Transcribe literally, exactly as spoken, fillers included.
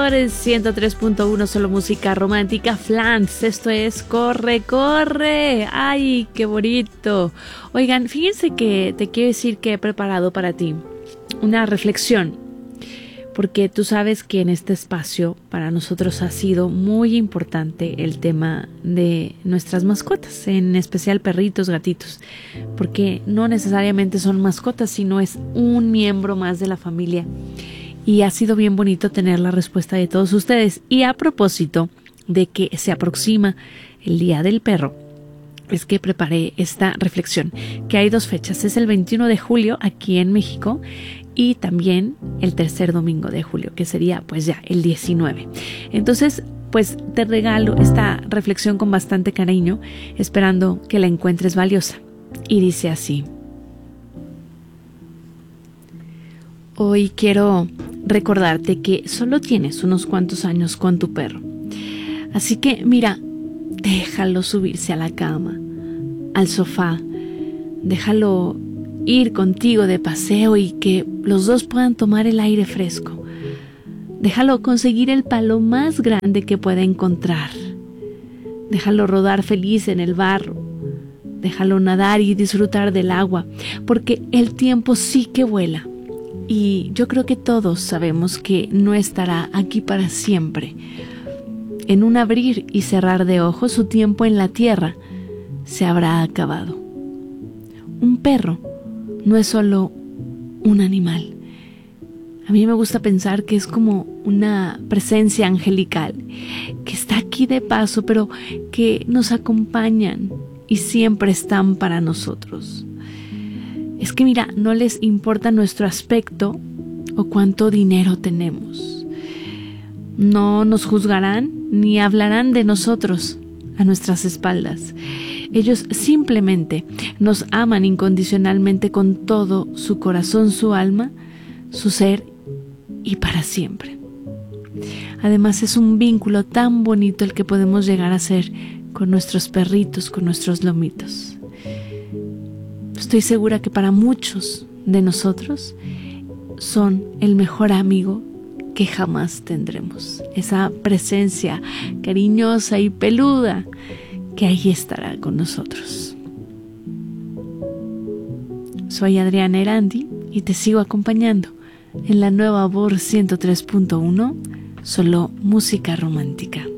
por ciento tres punto uno, solo música romántica. Flans, esto es Corre, Corre. ¡Ay, qué bonito! Oigan, fíjense que te quiero decir que he preparado para ti una reflexión, porque tú sabes que en este espacio para nosotros ha sido muy importante el tema de nuestras mascotas, en especial perritos, gatitos, porque no necesariamente son mascotas, sino es un miembro más de la familia. Y ha sido bien bonito tener la respuesta de todos ustedes. Y a propósito de que se aproxima el Día del Perro, es que preparé esta reflexión, que hay dos fechas. Es el veintiuno de julio aquí en México y también el tercer domingo de julio, que sería pues ya el diecinueve. Entonces, pues te regalo esta reflexión con bastante cariño, esperando que la encuentres valiosa. Y dice así: hoy quiero recordarte que solo tienes unos cuantos años con tu perro. Así que mira, déjalo subirse a la cama, al sofá, déjalo ir contigo de paseo y que los dos puedan tomar el aire fresco. Déjalo conseguir el palo más grande que pueda encontrar. Déjalo rodar feliz en el barro. Déjalo nadar y disfrutar del agua, porque el tiempo sí que vuela. Y yo creo que todos sabemos que no estará aquí para siempre. En un abrir y cerrar de ojos, su tiempo en la tierra se habrá acabado. Un perro no es solo un animal. A mí me gusta pensar que es como una presencia angelical, que está aquí de paso, pero que nos acompañan y siempre están para nosotros. Es que mira, no les importa nuestro aspecto o cuánto dinero tenemos. No nos juzgarán ni hablarán de nosotros a nuestras espaldas. Ellos simplemente nos aman incondicionalmente con todo su corazón, su alma, su ser y para siempre. Además, es un vínculo tan bonito el que podemos llegar a ser con nuestros perritos, con nuestros lomitos. Estoy segura que para muchos de nosotros son el mejor amigo que jamás tendremos. Esa presencia cariñosa y peluda que ahí estará con nosotros. Soy Adriana Erandi y te sigo acompañando en la nueva Voz ciento tres punto uno, solo música romántica.